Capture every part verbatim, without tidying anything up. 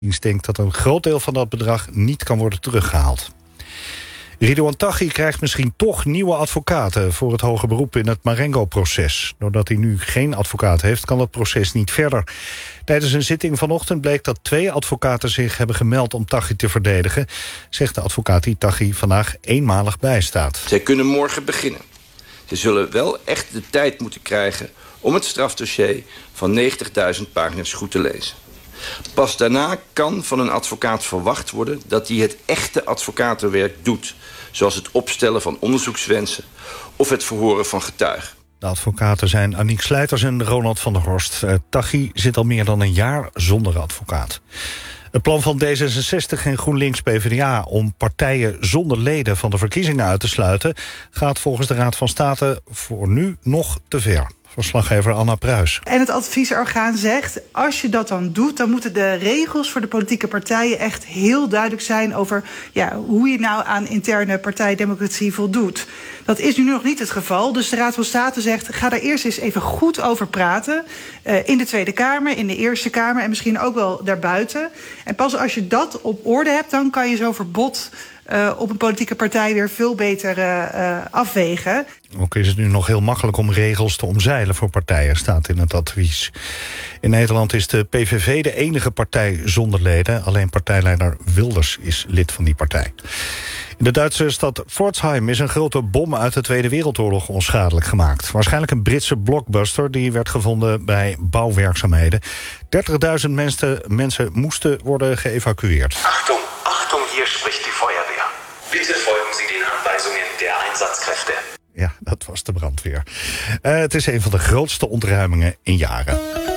denkt dat een groot deel van dat bedrag niet kan worden teruggehaald. Ridouan Taghi krijgt misschien toch nieuwe advocaten voor het hoger beroep in het Marengo-proces. Doordat hij nu geen advocaat heeft, kan het proces niet verder. Tijdens een zitting vanochtend bleek dat twee advocaten zich hebben gemeld om Taghi te verdedigen, zegt de advocaat die Taghi vandaag eenmalig bijstaat. Zij kunnen morgen beginnen. Ze zullen wel echt de tijd moeten krijgen om het strafdossier van negentigduizend pagina's goed te lezen. Pas daarna kan van een advocaat verwacht worden dat hij het echte advocatenwerk doet, zoals het opstellen van onderzoekswensen of het verhoren van getuigen. De advocaten zijn Aniek Slijters en Ronald van der Horst. Uh, Taghi zit al meer dan een jaar zonder advocaat. Het plan van D zesenzestig en GroenLinks P v d A om partijen zonder leden van de verkiezingen uit te sluiten gaat volgens de Raad van State voor nu nog te ver. Verslaggever Anna Pruis. En het adviesorgaan zegt, als je dat dan doet, dan moeten de regels voor de politieke partijen echt heel duidelijk zijn over ja, hoe je nou aan interne partijdemocratie voldoet. Dat is nu nog niet het geval. Dus de Raad van State zegt, ga daar eerst eens even goed over praten. Uh, in de Tweede Kamer, in de Eerste Kamer en misschien ook wel daarbuiten. En pas als je dat op orde hebt, dan kan je zo'n verbod Uh, op een politieke partij weer veel beter uh, uh, afwegen. Ook is het nu nog heel makkelijk om regels te omzeilen voor partijen, staat in het advies. In Nederland is de P V V de enige partij zonder leden. Alleen partijleider Wilders is lid van die partij. In de Duitse stad Pforzheim is een grote bom uit de Tweede Wereldoorlog onschadelijk gemaakt. Waarschijnlijk een Britse blockbuster die werd gevonden bij bouwwerkzaamheden. dertigduizend mensen, mensen moesten worden geëvacueerd. Achtung, Achtung, hier spricht die Feuerwehr. Bitte volgen Sie den aanwijzingen der Einsatzkräfte. Ja, dat was de brandweer. Uh, het is een van de grootste ontruimingen in jaren.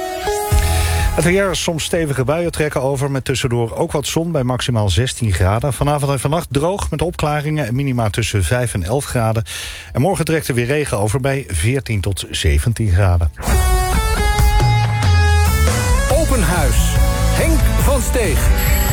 Het weer, soms stevige buien trekken over met tussendoor ook wat zon bij maximaal zestien graden. Vanavond en vannacht droog met opklaringen en minima tussen vijf en elf graden. En morgen trekt er weer regen over bij veertien tot zeventien graden. Open Huis. Henk van Steeg.